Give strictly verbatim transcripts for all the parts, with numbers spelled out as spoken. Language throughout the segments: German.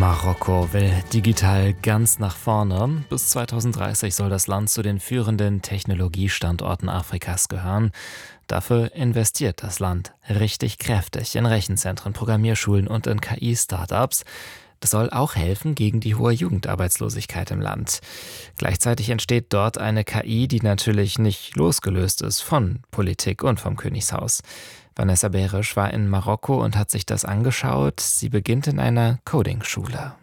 Marokko will digital ganz nach vorne. Bis zweitausenddreißig soll das Land zu den führenden Technologiestandorten Afrikas gehören. Dafür investiert das Land richtig kräftig in Rechenzentren, Programmierschulen und in K I-Startups. Das soll auch helfen gegen die hohe Jugendarbeitslosigkeit im Land. Gleichzeitig entsteht dort eine K I, die natürlich nicht losgelöst ist von Politik und vom Königshaus. Vanessa Berisch war in Marokko und hat sich das angeschaut. Sie beginnt in einer Coding-Schule.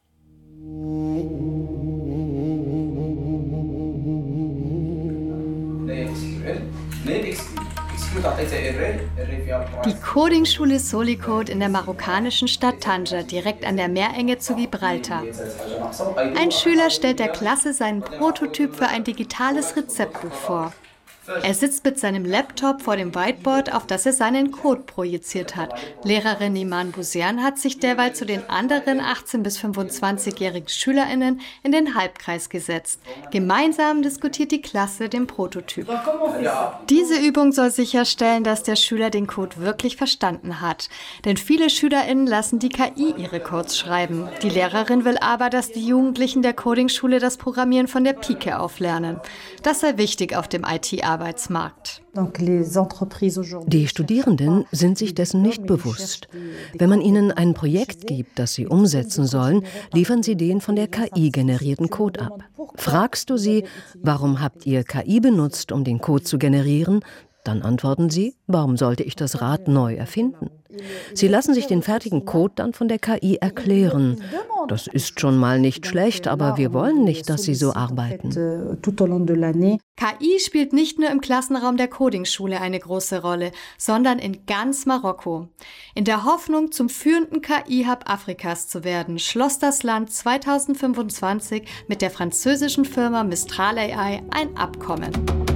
Die Coding-Schule Solicode in der marokkanischen Stadt Tanger, direkt an der Meerenge zu Gibraltar. Ein Schüler stellt der Klasse seinen Prototyp für ein digitales Rezeptbuch vor. Er sitzt mit seinem Laptop vor dem Whiteboard, auf das er seinen Code projiziert hat. Lehrerin Iman Bouziane hat sich derweil zu den anderen achtzehn- bis fünfundzwanzigjährigen SchülerInnen in den Halbkreis gesetzt. Gemeinsam diskutiert die Klasse den Prototyp. Diese Übung soll sicherstellen, dass der Schüler den Code wirklich verstanden hat. Denn viele SchülerInnen lassen die K I ihre Codes schreiben. Die Lehrerin will aber, dass die Jugendlichen der Coding-Schule das Programmieren von der Pike auf lernen. Das sei wichtig auf dem I T-Arbeitsmarkt. Die Studierenden sind sich dessen nicht bewusst. Wenn man ihnen ein Projekt gibt, das sie umsetzen sollen, liefern sie den von der K I generierten Code ab. Fragst du sie, warum habt ihr K I benutzt, um den Code zu generieren? Dann antworten sie, warum sollte ich das Rad neu erfinden? Sie lassen sich den fertigen Code dann von der K I erklären. Das ist schon mal nicht schlecht, aber wir wollen nicht, dass sie so arbeiten. K I spielt nicht nur im Klassenraum der Coding-Schule eine große Rolle, sondern in ganz Marokko. In der Hoffnung, zum führenden K I-Hub Afrikas zu werden, schloss das Land zweitausendfünfundzwanzig mit der französischen Firma Mistral A I ein Abkommen.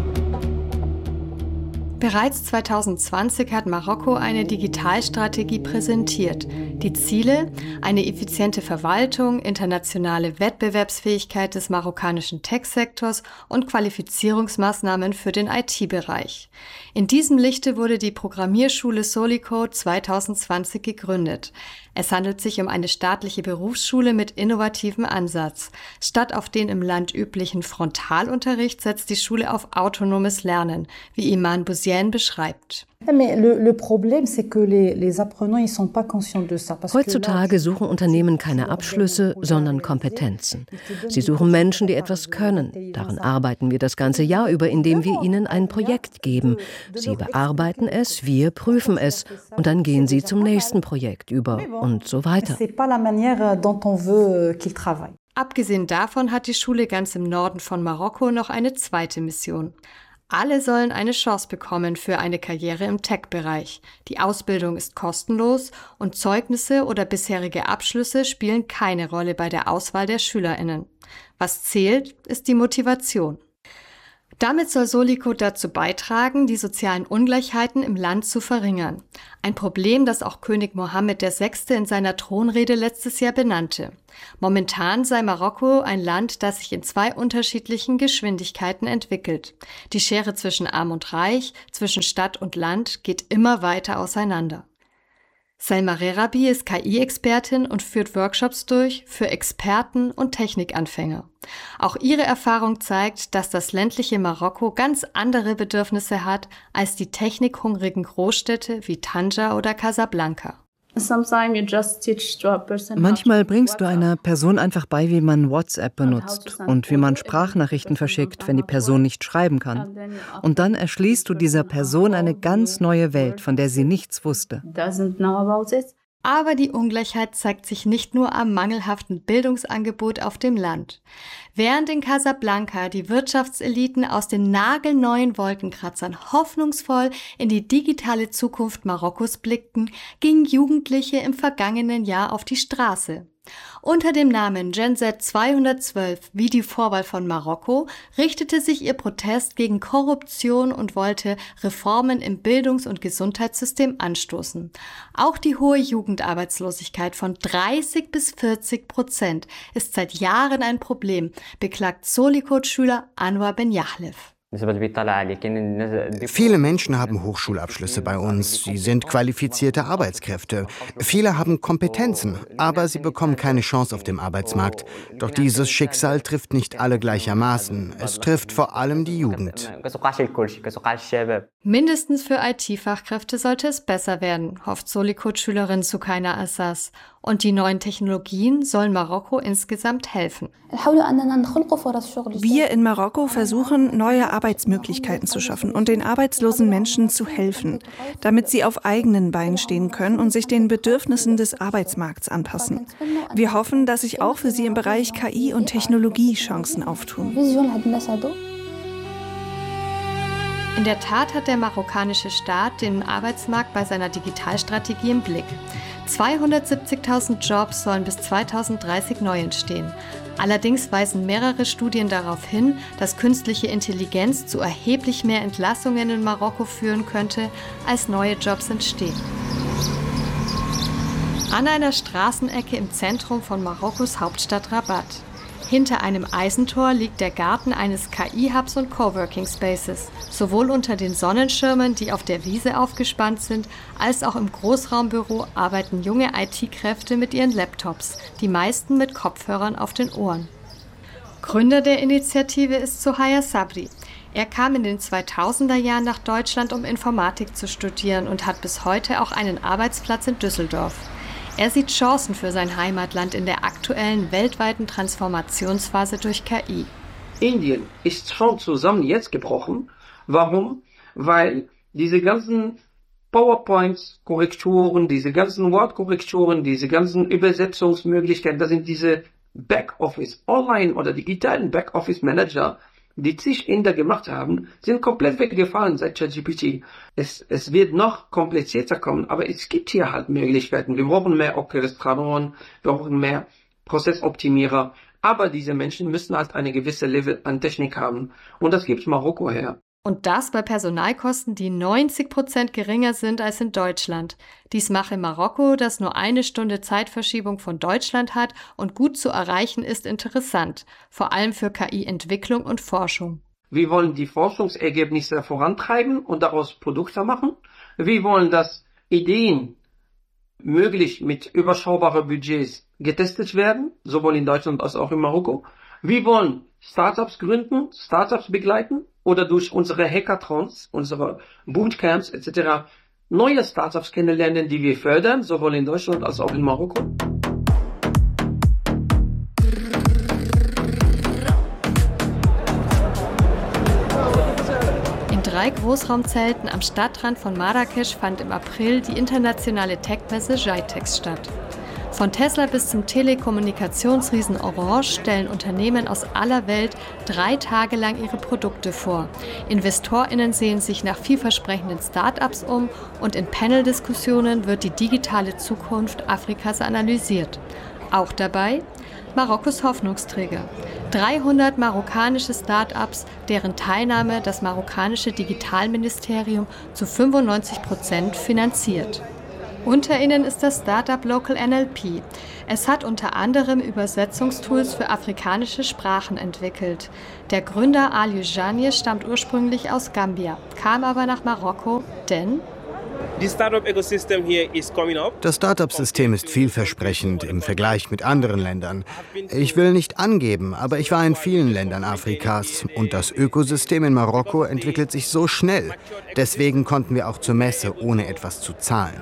Bereits zweitausendzwanzig hat Marokko eine Digitalstrategie präsentiert. Die Ziele: eine effiziente Verwaltung, internationale Wettbewerbsfähigkeit des marokkanischen Tech-Sektors und Qualifizierungsmaßnahmen für den I T-Bereich. In diesem Lichte wurde die Programmierschule Solicode zweitausendzwanzig gegründet. Es handelt sich um eine staatliche Berufsschule mit innovativem Ansatz. Statt auf den im Land üblichen Frontalunterricht setzt die Schule auf autonomes Lernen, wie Iman Bouziane beschreibt. Heutzutage suchen Unternehmen keine Abschlüsse, sondern Kompetenzen. Sie suchen Menschen, die etwas können. Daran arbeiten wir das ganze Jahr über, indem wir ihnen ein Projekt geben. Sie bearbeiten es, wir prüfen es und dann gehen sie zum nächsten Projekt über und so weiter. Abgesehen davon hat die Schule ganz im Norden von Marokko noch eine zweite Mission. Alle sollen eine Chance bekommen für eine Karriere im Tech-Bereich. Die Ausbildung ist kostenlos und Zeugnisse oder bisherige Abschlüsse spielen keine Rolle bei der Auswahl der SchülerInnen. Was zählt, ist die Motivation. Damit soll Solicode dazu beitragen, die sozialen Ungleichheiten im Land zu verringern. Ein Problem, das auch König Mohammed der Sechste in seiner Thronrede letztes Jahr benannte. Momentan sei Marokko ein Land, das sich in zwei unterschiedlichen Geschwindigkeiten entwickelt. Die Schere zwischen Arm und Reich, zwischen Stadt und Land geht immer weiter auseinander. Selma Rerabi ist K I-Expertin und führt Workshops durch für Experten und Technikanfänger. Auch ihre Erfahrung zeigt, dass das ländliche Marokko ganz andere Bedürfnisse hat als die technikhungrigen Großstädte wie Tanger oder Casablanca. Manchmal bringst du einer Person einfach bei, wie man WhatsApp benutzt und wie man Sprachnachrichten verschickt, wenn die Person nicht schreiben kann. Und dann erschließt du dieser Person eine ganz neue Welt, von der sie nichts wusste. Aber die Ungleichheit zeigt sich nicht nur am mangelhaften Bildungsangebot auf dem Land. Während in Casablanca die Wirtschaftseliten aus den nagelneuen Wolkenkratzern hoffnungsvoll in die digitale Zukunft Marokkos blickten, gingen Jugendliche im vergangenen Jahr auf die Straße. Unter dem Namen Gen Z zweihundertzwölf, wie die Vorwahl von Marokko, richtete sich ihr Protest gegen Korruption und wollte Reformen im Bildungs- und Gesundheitssystem anstoßen. Auch die hohe Jugendarbeitslosigkeit von dreißig bis vierzig Prozent ist seit Jahren ein Problem, beklagt Solicode-Schüler Anwar Ben Yahlef. Viele Menschen haben Hochschulabschlüsse bei uns. Sie sind qualifizierte Arbeitskräfte. Viele haben Kompetenzen, aber sie bekommen keine Chance auf dem Arbeitsmarkt. Doch dieses Schicksal trifft nicht alle gleichermaßen. Es trifft vor allem die Jugend. Mindestens für I T-Fachkräfte sollte es besser werden, hofft Solikot-Schülerin Sukaina Assas. Und die neuen Technologien sollen Marokko insgesamt helfen. Wir in Marokko versuchen, neue Arbeitsmöglichkeiten zu schaffen und den arbeitslosen Menschen zu helfen, damit sie auf eigenen Beinen stehen können und sich den Bedürfnissen des Arbeitsmarkts anpassen. Wir hoffen, dass sich auch für sie im Bereich K I und Technologie Chancen auftun. In der Tat hat der marokkanische Staat den Arbeitsmarkt bei seiner Digitalstrategie im Blick. zweihundertsiebzigtausend Jobs sollen bis zweitausenddreißig neu entstehen. Allerdings weisen mehrere Studien darauf hin, dass künstliche Intelligenz zu erheblich mehr Entlassungen in Marokko führen könnte, als neue Jobs entstehen. An einer Straßenecke im Zentrum von Marokkos Hauptstadt Rabat. Hinter einem Eisentor liegt der Garten eines K I-Hubs und Coworking Spaces, sowohl unter den Sonnenschirmen, die auf der Wiese aufgespannt sind, als auch im Großraumbüro arbeiten junge I T-Kräfte mit ihren Laptops, die meisten mit Kopfhörern auf den Ohren. Gründer der Initiative ist Sohaya Sabri. Er kam in den zweitausender Jahren nach Deutschland, um Informatik zu studieren und hat bis heute auch einen Arbeitsplatz in Düsseldorf. Er sieht Chancen für sein Heimatland in der aktuellen weltweiten Transformationsphase durch K I. Indien ist schon zusammen jetzt gebrochen. Warum? Weil diese ganzen PowerPoint-Korrekturen, diese ganzen Word-Korrekturen, diese ganzen Übersetzungsmöglichkeiten, das sind diese Backoffice, Online- oder digitalen Backoffice-Manager, die zig Inder gemacht haben, sind komplett weggefallen seit ChatGPT. Es, es wird noch komplizierter kommen, aber es gibt hier halt Möglichkeiten. Wir brauchen mehr Orchestratoren, wir brauchen mehr Prozessoptimierer, aber diese Menschen müssen halt eine gewisse Level an Technik haben und das gibt Marokko her. Und das bei Personalkosten, die neunzig Prozent geringer sind als in Deutschland. Dies mache Marokko, das nur eine Stunde Zeitverschiebung von Deutschland hat und gut zu erreichen ist, interessant. Vor allem für K I-Entwicklung und Forschung. Wir wollen die Forschungsergebnisse vorantreiben und daraus Produkte machen. Wir wollen, dass Ideen möglich mit überschaubaren Budgets getestet werden, sowohl in Deutschland als auch in Marokko. Wir wollen Startups gründen, Startups begleiten oder durch unsere Hackathons, unsere Bootcamps et cetera neue Startups kennenlernen, die wir fördern, sowohl in Deutschland als auch in Marokko. In drei Großraumzelten am Stadtrand von Marrakesch fand im April die internationale Tech-Messe GITEX statt. Von Tesla bis zum Telekommunikationsriesen Orange stellen Unternehmen aus aller Welt drei Tage lang ihre Produkte vor. InvestorInnen sehen sich nach vielversprechenden Start-ups um und in Panel-Diskussionen wird die digitale Zukunft Afrikas analysiert. Auch dabei Marokkos Hoffnungsträger. dreihundert marokkanische Start-ups, deren Teilnahme das marokkanische Digitalministerium zu fünfundneunzig Prozent finanziert. Unter ihnen ist das Startup Local N L P. Es hat unter anderem Übersetzungstools für afrikanische Sprachen entwickelt. Der Gründer Ali Janie stammt ursprünglich aus Gambia, kam aber nach Marokko, denn Das Startup-System ist vielversprechend im Vergleich mit anderen Ländern. Ich will nicht angeben, aber ich war in vielen Ländern Afrikas und das Ökosystem in Marokko entwickelt sich so schnell. Deswegen konnten wir auch zur Messe, ohne etwas zu zahlen.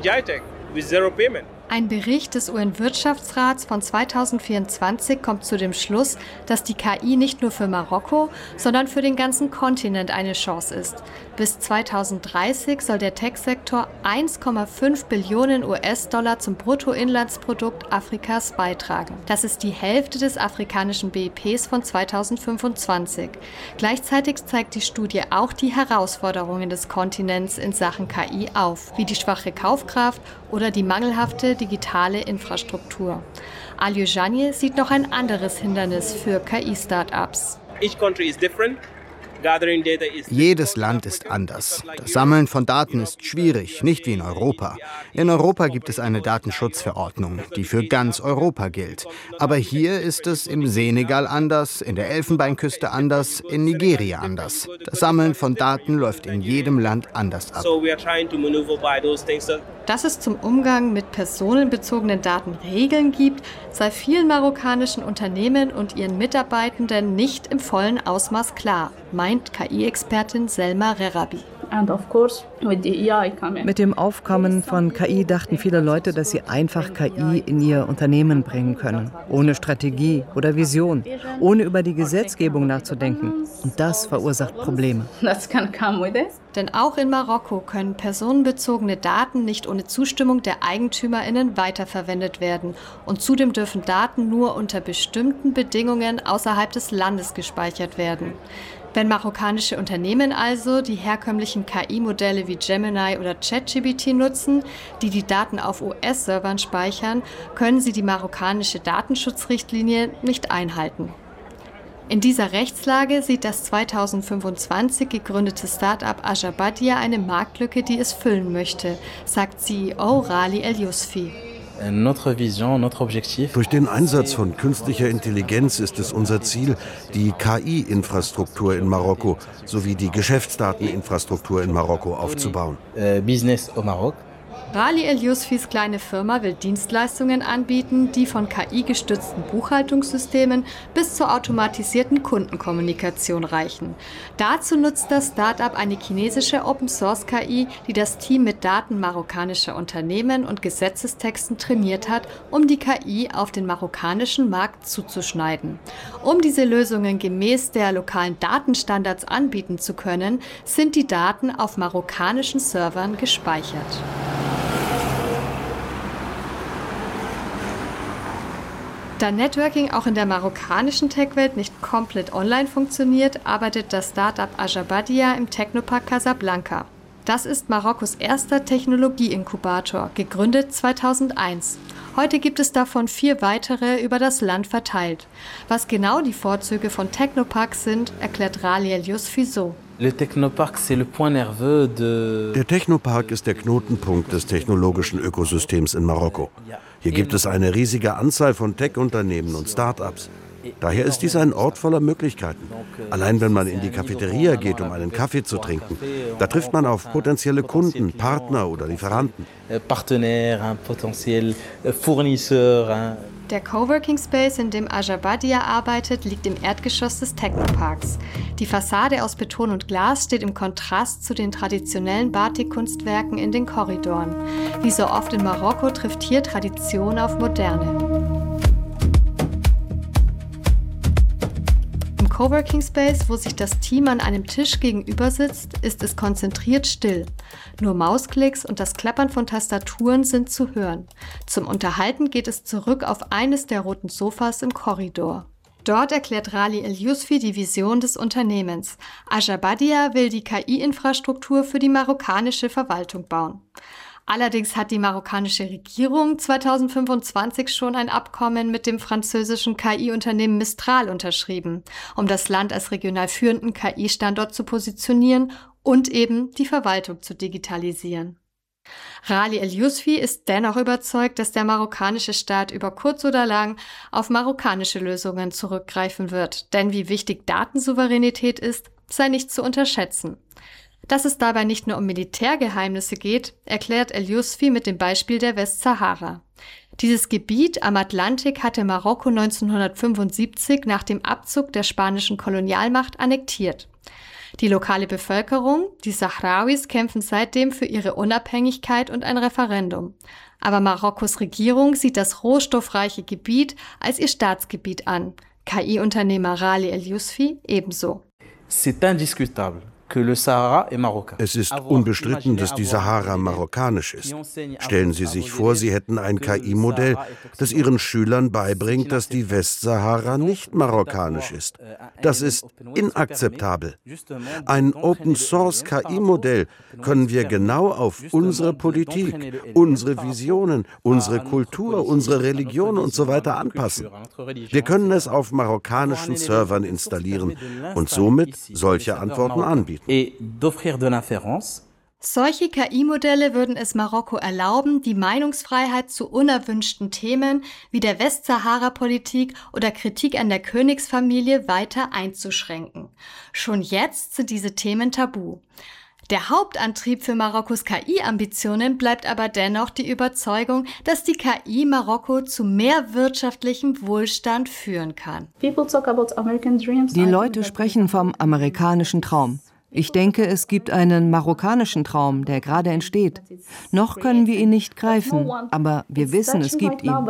Ein Bericht des U N-Wirtschaftsrats von zweitausendvierundzwanzig kommt zu dem Schluss, dass die K I nicht nur für Marokko, sondern für den ganzen Kontinent eine Chance ist. Bis zweitausenddreißig soll der Tech-Sektor eins Komma fünf Billionen U S-Dollar zum Bruttoinlandsprodukt Afrikas beitragen. Das ist die Hälfte des afrikanischen B I Ps von zweitausendfünfundzwanzig. Gleichzeitig zeigt die Studie auch die Herausforderungen des Kontinents in Sachen K I auf, wie die schwache Kaufkraft oder die mangelhafte digitale Infrastruktur. Ali Janie sieht noch ein anderes Hindernis für K I-Startups. Jedes Land ist anders. Das Sammeln von Daten ist schwierig, nicht wie in Europa. In Europa gibt es eine Datenschutzverordnung, die für ganz Europa gilt. Aber hier ist es im Senegal anders, in der Elfenbeinküste anders, in Nigeria anders. Das Sammeln von Daten läuft in jedem Land anders ab. Dass es zum Umgang mit personenbezogenen Daten Regeln gibt, sei vielen marokkanischen Unternehmen und ihren Mitarbeitenden nicht im vollen Ausmaß klar, meint K I-Expertin Selma Rerabi. Mit dem Aufkommen von K I dachten viele Leute, dass sie einfach K I in ihr Unternehmen bringen können, ohne Strategie oder Vision, ohne über die Gesetzgebung nachzudenken. Und das verursacht Probleme. Denn auch in Marokko können personenbezogene Daten nicht ohne Zustimmung der EigentümerInnen weiterverwendet werden. Und zudem dürfen Daten nur unter bestimmten Bedingungen außerhalb des Landes gespeichert werden. Wenn marokkanische Unternehmen also die herkömmlichen K I-Modelle wie Gemini oder ChatGPT nutzen, die die Daten auf U S-Servern speichern, können sie die marokkanische Datenschutzrichtlinie nicht einhalten. In dieser Rechtslage sieht das zweitausendfünfundzwanzig gegründete Start-up Ajabadia eine Marktlücke, die es füllen möchte, sagt C E O Rali El Yousfi. Durch den Einsatz von künstlicher Intelligenz ist es unser Ziel, die K I-Infrastruktur in Marokko sowie die Geschäftsdateninfrastruktur in Marokko aufzubauen. Rali El Yousfis kleine Firma will Dienstleistungen anbieten, die von K I-gestützten Buchhaltungssystemen bis zur automatisierten Kundenkommunikation reichen. Dazu nutzt das Start-up eine chinesische Open-Source-K I, die das Team mit Daten marokkanischer Unternehmen und Gesetzestexten trainiert hat, um die K I auf den marokkanischen Markt zuzuschneiden. Um diese Lösungen gemäß der lokalen Datenstandards anbieten zu können, sind die Daten auf marokkanischen Servern gespeichert. Da Networking auch in der marokkanischen Tech-Welt nicht komplett online funktioniert, arbeitet das Start-up Ajabadia im Technopark Casablanca. Das ist Marokkos erster Technologie-Inkubator, gegründet zweitausendeins. Heute gibt es davon vier weitere über das Land verteilt. Was genau die Vorzüge von Technoparks sind, erklärt Rali El Yousfi so. Der Technopark ist der Knotenpunkt des technologischen Ökosystems in Marokko. Hier gibt es eine riesige Anzahl von Tech-Unternehmen und Start-ups. Daher ist dies ein Ort voller Möglichkeiten. Allein wenn man in die Cafeteria geht, um einen Kaffee zu trinken, da trifft man auf potenzielle Kunden, Partner oder Lieferanten. Der Coworking Space, in dem Ajabadia arbeitet, liegt im Erdgeschoss des Technoparks. Die Fassade aus Beton und Glas steht im Kontrast zu den traditionellen Batik-Kunstwerken in den Korridoren. Wie so oft in Marokko trifft hier Tradition auf Moderne. Im Coworking Space, wo sich das Team an einem Tisch gegenüber sitzt, ist es konzentriert still. Nur Mausklicks und das Klappern von Tastaturen sind zu hören. Zum Unterhalten geht es zurück auf eines der roten Sofas im Korridor. Dort erklärt Rali El Yousfi die Vision des Unternehmens. Ajabadia will die K I-Infrastruktur für die marokkanische Verwaltung bauen. Allerdings hat die marokkanische Regierung zweitausendfünfundzwanzig schon ein Abkommen mit dem französischen K I-Unternehmen Mistral unterschrieben, um das Land als regional führenden K I-Standort zu positionieren und eben die Verwaltung zu digitalisieren. Rali El Yousfi ist dennoch überzeugt, dass der marokkanische Staat über kurz oder lang auf marokkanische Lösungen zurückgreifen wird. Denn wie wichtig Datensouveränität ist, sei nicht zu unterschätzen. Dass es dabei nicht nur um Militärgeheimnisse geht, erklärt El Yousfi mit dem Beispiel der Westsahara. Dieses Gebiet am Atlantik hatte Marokko neunzehnhundertfünfundsiebzig nach dem Abzug der spanischen Kolonialmacht annektiert. Die lokale Bevölkerung, die Sahrawis, kämpfen seitdem für ihre Unabhängigkeit und ein Referendum. Aber Marokkos Regierung sieht das rohstoffreiche Gebiet als ihr Staatsgebiet an. K I-Unternehmer Rali El Yousfi ebenso. C'est indiscutable. Es ist unbestritten, dass die Sahara marokkanisch ist. Stellen Sie sich vor, Sie hätten ein K I-Modell, das Ihren Schülern beibringt, dass die Westsahara nicht marokkanisch ist. Das ist inakzeptabel. Ein Open-Source-K I-Modell können wir genau auf unsere Politik, unsere Visionen, unsere Kultur, unsere Religion und so weiter anpassen. Wir können es auf marokkanischen Servern installieren und somit solche Antworten anbieten. Solche K I-Modelle würden es Marokko erlauben, die Meinungsfreiheit zu unerwünschten Themen wie der Westsahara-Politik oder Kritik an der Königsfamilie weiter einzuschränken. Schon jetzt sind diese Themen tabu. Der Hauptantrieb für Marokkos K I-Ambitionen bleibt aber dennoch die Überzeugung, dass die K I Marokko zu mehr wirtschaftlichem Wohlstand führen kann. Die Leute sprechen vom amerikanischen Traum. Ich denke, es gibt einen marokkanischen Traum, der gerade entsteht. Noch können wir ihn nicht greifen, aber wir wissen, es gibt ihn.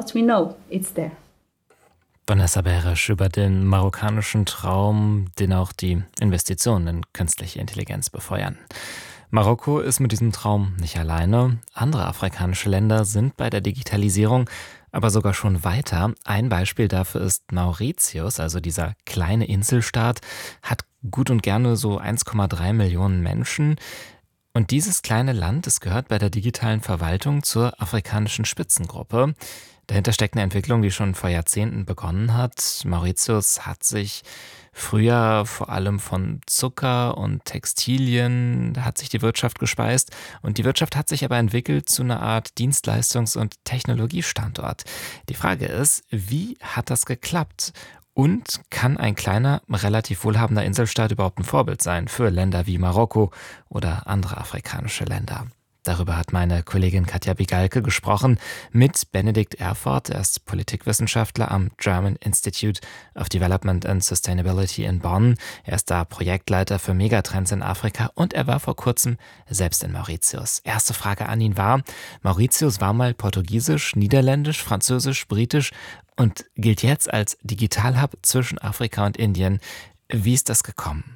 Vanessa Beresch über den marokkanischen Traum, den auch die Investitionen in künstliche Intelligenz befeuern. Marokko ist mit diesem Traum nicht alleine. Andere afrikanische Länder sind bei der Digitalisierung aber sogar schon weiter. Ein Beispiel dafür ist Mauritius, also dieser kleine Inselstaat, hat gut und gerne so eins Komma drei Millionen Menschen. Und dieses kleine Land, es gehört bei der digitalen Verwaltung zur afrikanischen Spitzengruppe. Dahinter steckt eine Entwicklung, die schon vor Jahrzehnten begonnen hat. Mauritius hat sich früher vor allem von Zucker und Textilien, da hat sich die Wirtschaft gespeist. Und die Wirtschaft hat sich aber entwickelt zu einer Art Dienstleistungs- und Technologiestandort. Die Frage ist, wie hat das geklappt? Und kann ein kleiner, relativ wohlhabender Inselstaat überhaupt ein Vorbild sein für Länder wie Marokko oder andere afrikanische Länder? Darüber hat meine Kollegin Katja Bigalke gesprochen mit Benedikt Erford. Er ist Politikwissenschaftler am German Institute of Development and Sustainability in Bonn. Er ist da Projektleiter für Megatrends in Afrika und er war vor kurzem selbst in Mauritius. Erste Frage an ihn war, Mauritius war mal portugiesisch, niederländisch, französisch, britisch und gilt jetzt als Digitalhub zwischen Afrika und Indien. Wie ist das gekommen?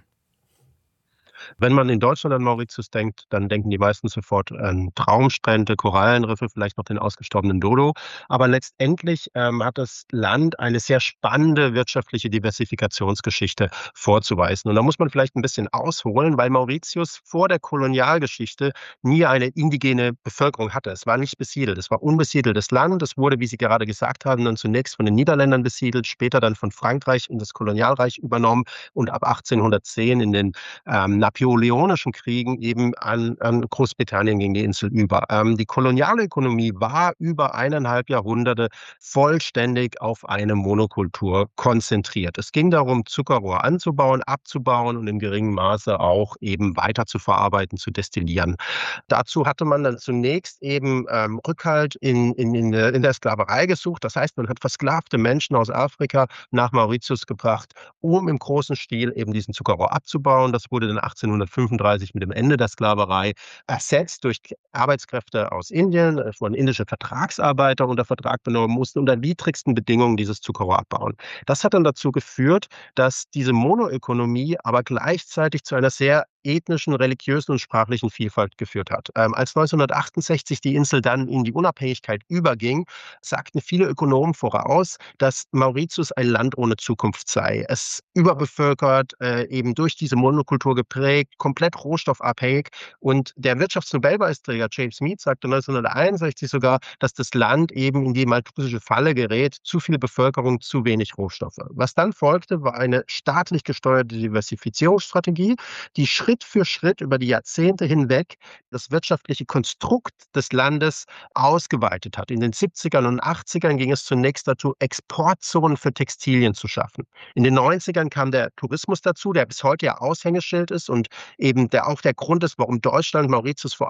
Wenn man in Deutschland an Mauritius denkt, dann denken die meisten sofort an Traumstrände, Korallenriffe, vielleicht noch den ausgestorbenen Dodo. Aber letztendlich ähm, hat das Land eine sehr spannende wirtschaftliche Diversifikationsgeschichte vorzuweisen. Und da muss man vielleicht ein bisschen ausholen, weil Mauritius vor der Kolonialgeschichte nie eine indigene Bevölkerung hatte. Es war nicht besiedelt, es war unbesiedeltes Land. Es wurde, wie Sie gerade gesagt haben, dann zunächst von den Niederländern besiedelt, später dann von Frankreich in das Kolonialreich übernommen und ab achtzehnhundertzehn in den ähm, napoleonischen Kriegen eben an, an Großbritannien gegen die Insel über. Ähm, die Kolonialökonomie war über eineinhalb Jahrhunderte vollständig auf eine Monokultur konzentriert. Es ging darum, Zuckerrohr anzubauen, abzubauen und in geringem Maße auch eben weiter zu verarbeiten, zu destillieren. Dazu hatte man dann zunächst eben ähm, Rückhalt in, in, in, in der Sklaverei gesucht. Das heißt, man hat versklavte Menschen aus Afrika nach Mauritius gebracht, um im großen Stil eben diesen Zuckerrohr abzubauen. Das wurde dann achtzehnhundertfünfunddreißig mit dem Ende der Sklaverei ersetzt durch Arbeitskräfte aus Indien, von indische Vertragsarbeiter unter Vertrag benommen, mussten unter widrigsten Bedingungen dieses Zuckerrohr abbauen. Das hat dann dazu geführt, dass diese Monoökonomie aber gleichzeitig zu einer sehr ethnischen, religiösen und sprachlichen Vielfalt geführt hat. Ähm, als neunzehnhundertachtundsechzig die Insel dann in die Unabhängigkeit überging, sagten viele Ökonomen voraus, dass Mauritius ein Land ohne Zukunft sei. Es überbevölkert, äh, eben durch diese Monokultur geprägt, komplett rohstoffabhängig. Und der Wirtschaftsnobelpreisträger James Mead sagte neunzehnhunderteinundsechzig sogar, dass das Land eben in die malthusische Falle gerät, zu viel Bevölkerung, zu wenig Rohstoffe. Was dann folgte, war eine staatlich gesteuerte Diversifizierungsstrategie, die Schritt für Schritt über die Jahrzehnte hinweg das wirtschaftliche Konstrukt des Landes ausgeweitet hat. In den siebzigern und achtzigern ging es zunächst dazu, Exportzonen für Textilien zu schaffen. In den neunzigern kam der Tourismus dazu, der bis heute ja Aushängeschild ist und eben der auch der Grund ist, warum Deutschland Mauritius vor